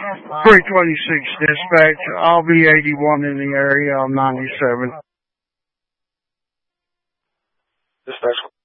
326 dispatch. I'll be 81 in the area. I'm 97. Dispatch